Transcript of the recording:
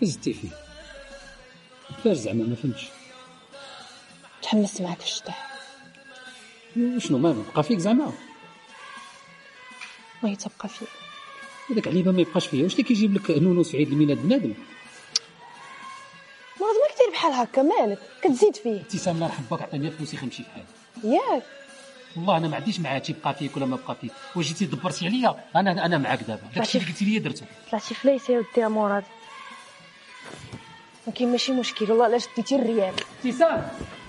زدتي فيه كيفاش زعما؟ ما فهمتش. تحمست معاك في الشطح. شنو ما بقى فيك زعما؟ ما يتبقى فيه هذاك عليبه ما يبقاش فيها. واش اللي كيجيب لك نونوس في عيد الميلاد بنادم؟ مرض ما كثير بحال هكا، مالك كتزيد فيه؟ ابتسام الله يرحم باك عطيني فلوسي خنمشي فحال. ياك والله انا ما عنديش معاه تيبقى فيك ولا ما بقى فيك. واش جيتي دبرتي عليا انا معاك دابا. داكشي اللي قلتي لي درتو. طلعتي فليسه يا ودي مراد، ما كاين ماشي مشكل والله. علاش ديتي الريال؟ ابتسام